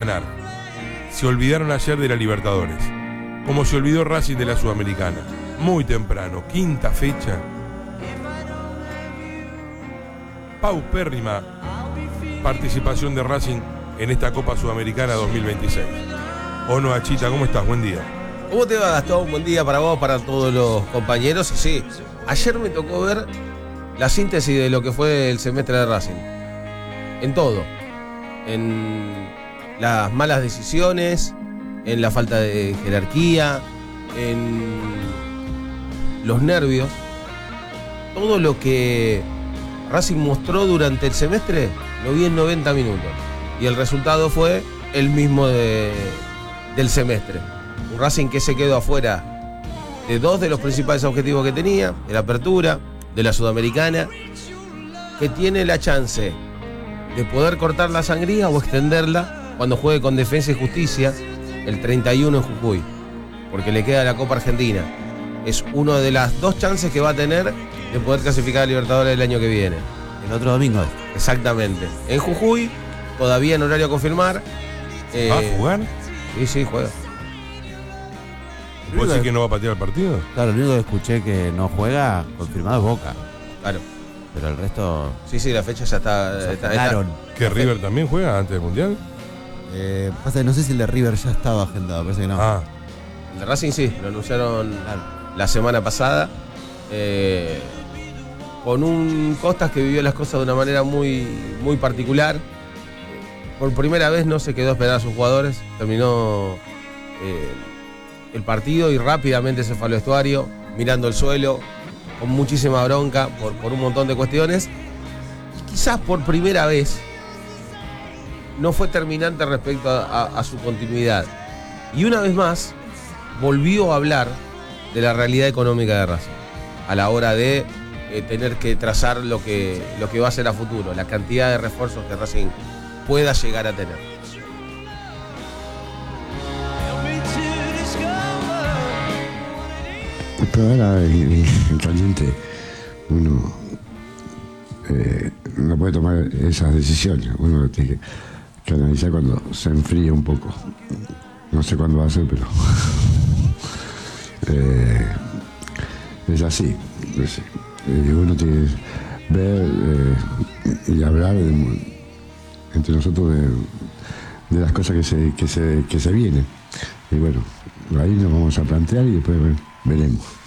ganar. Se olvidaron ayer de la Libertadores, como se olvidó Racing de la Sudamericana. Muy temprano, quinta fecha. Paupérrima participación de Racing en esta Copa Sudamericana 2026. ¿O no, Achita? ¿Cómo estás? Buen día. ¿Cómo te va, Gastón? Buen día para vos, para todos los compañeros. Sí, ayer me tocó ver la síntesis de lo que fue el semestre de Racing. En todo. En las malas decisiones, en la falta de jerarquía, en los nervios. Todo lo que Racing mostró durante el semestre lo vi en 90 minutos. Y el resultado fue el mismo del semestre. Un Racing que se quedó afuera de dos de los principales objetivos que tenía, de la apertura, de la Sudamericana, que tiene la chance de poder cortar la sangría o extenderla cuando juegue con Defensa y Justicia el 31 en Jujuy, porque le queda la Copa Argentina. Es una de las dos chances que va a tener de poder clasificar a Libertadores el año que viene. El otro domingo. Exactamente. En Jujuy, todavía en horario a confirmar. ¿Va a jugar? Sí, juega. ¿Puede decir que no va a patear el partido? Claro, lo único que escuché que no juega confirmado es Boca. Claro. Pero el resto. Sí, la fecha ya está. ¿Que River también juega antes del Mundial? Pasa que no sé si el de River ya estaba agendado, parece que no. El de Racing sí, lo anunciaron la semana pasada. Con un Costas que vivió las cosas de una manera muy, muy particular. Por primera vez no se quedó a esperar a sus jugadores. Terminó el partido y rápidamente se fue al vestuario, mirando el suelo, con muchísima bronca por un montón de cuestiones. Y quizás por primera vez no fue terminante respecto a su continuidad. Y una vez más volvió a hablar de la realidad económica de Racing a la hora de tener que trazar lo que va a ser a futuro, la cantidad de refuerzos que Racing pueda llegar a tener. Pero ahora en caliente uno no puede tomar esas decisiones, uno tiene que analizar cuando se enfríe un poco. No sé cuándo va a ser, pero es así. Uno tiene que ver y hablar entre nosotros de las cosas que se vienen. Y bueno, ahí nos vamos a plantear y después veremos.